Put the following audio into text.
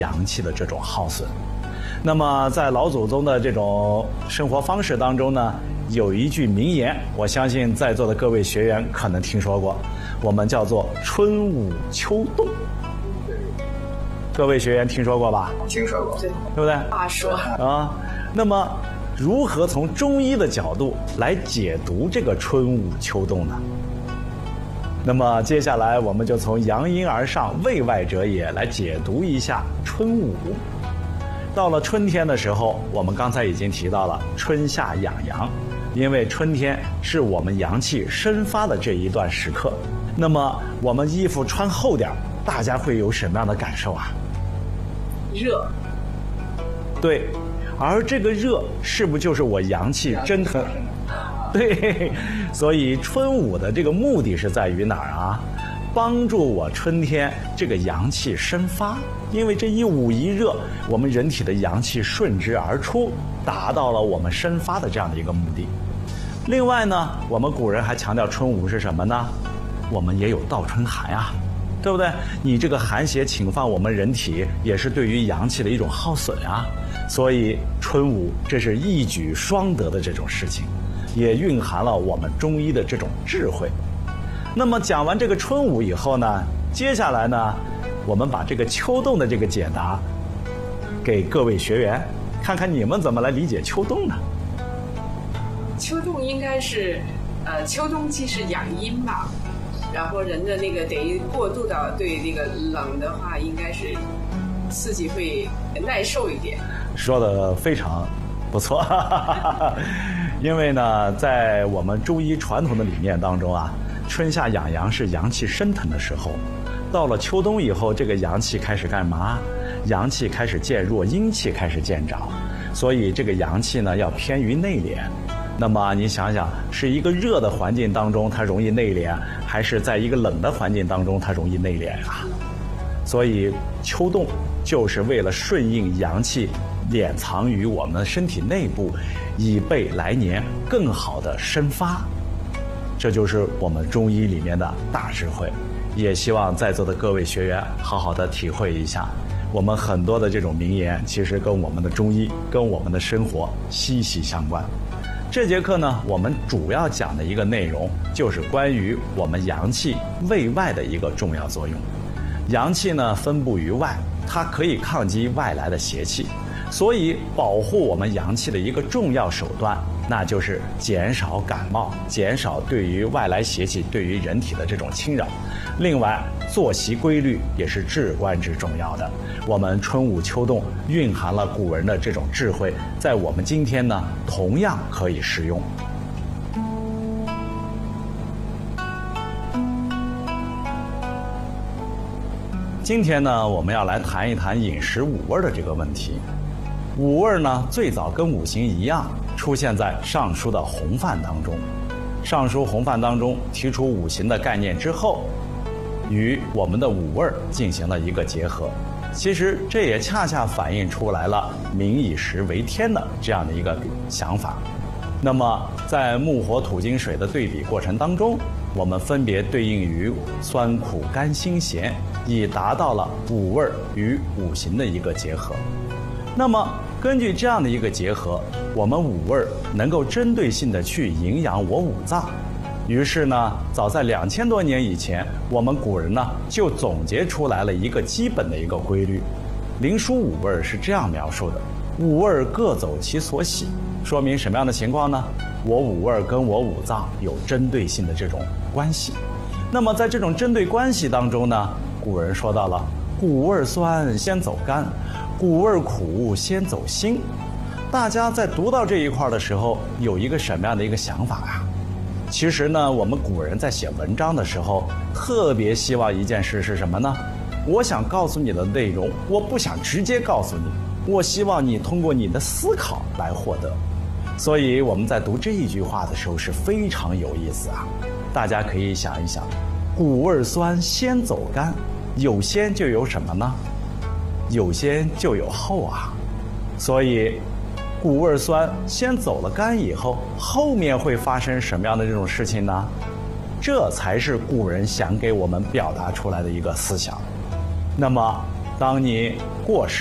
阳气的这种耗损。那么在老祖宗的这种生活方式当中呢，有一句名言，我相信在座的各位学员可能听说过，我们叫做春捂秋冻。各位学员听说过吧？ 听说过，对不对？ 话说啊，那么如何从中医的角度来解读这个春捂秋冻呢？那么接下来我们就从阳阴而上，卫外者也来解读一下春捂。到了春天的时候，我们刚才已经提到了春夏养阳，因为春天是我们阳气生发的这一段时刻。那么我们衣服穿厚点，大家会有什么样的感受啊？ 热。 对，而这个热是不是就是我阳气蒸腾？对，所以春捂的这个目的是在于哪儿啊？帮助我春天这个阳气生发，因为这一捂一热，我们人体的阳气顺之而出，达到了我们生发的这样的一个目的。另外呢，我们古人还强调春捂是什么呢？我们也有倒春寒啊，对不对？你这个寒邪侵犯我们人体，也是对于阳气的一种耗损啊。所以春捂这是一举双得的这种事情，也蕴含了我们中医的这种智慧。那么讲完这个春捂以后呢，接下来呢，我们把这个秋冻的这个解答给各位学员，看看你们怎么来理解秋冻呢？ 秋冻应该是，秋冬季是养阴吧，然后人的那个等于过渡到对那个冷的话，应该是刺激会耐受一点。 说的非常不错，因为呢，在我们中医传统的理念当中啊，春夏养阳是阳气升腾的时候，到了秋冬以后，这个阳气开始干嘛？阳气开始渐弱，阴气开始渐长，所以这个阳气呢要偏于内敛。那么你想想，是一个热的环境当中它容易内敛，还是在一个冷的环境当中它容易内敛啊？所以秋冻就是为了顺应阳气敛藏于我们身体内部，以备来年更好的生发。这就是我们中医里面的大智慧，也希望在座的各位学员好好的体会一下。我们很多的这种名言，其实跟我们的中医、跟我们的生活息息相关。这节课呢，我们主要讲的一个内容，就是关于我们阳气卫外的一个重要作用。阳气呢，分布于外，它可以抗击外来的邪气，所以保护我们阳气的一个重要手段，那就是减少感冒，减少对于外来邪气对于人体的这种侵扰。另外，作息规律也是至关之重要的。我们春捂秋冻蕴含了古人的这种智慧，在我们今天呢，同样可以适用。今天呢，我们要来谈一谈饮食五味的这个问题。五味呢，最早跟五行一样，出现在《尚书》的洪范当中。《尚书·洪范》当中提出五行的概念之后，与我们的五味进行了一个结合。其实这也恰恰反映出来了民以食为天的这样的一个想法。那么在木火土金水的对比过程当中，我们分别对应于酸苦甘辛咸，以达到了五味与五行的一个结合。那么根据这样的一个结合，我们五味能够针对性的去营养我五脏。于是呢，早在2000多年以前，我们古人呢就总结出来了一个基本的一个规律。灵枢五味是这样描述的：五味各走其所喜。说明什么样的情况呢？我五味跟我五脏有针对性的这种关系。那么在这种针对关系当中呢，古人说到了谷味酸先走肝，谷味苦先走心。大家在读到这一块的时候，有一个什么样的一个想法啊？其实呢，我们古人在写文章的时候，特别希望一件事是什么呢？我想告诉你的内容，我不想直接告诉你，我希望你通过你的思考来获得。所以我们在读这一句话的时候是非常有意思啊。大家可以想一想，谷味酸先走肝，有先就有什么呢？有先就有后啊。所以谷味酸先走了肝以后，后面会发生什么样的这种事情呢？这才是古人想给我们表达出来的一个思想。那么当你过食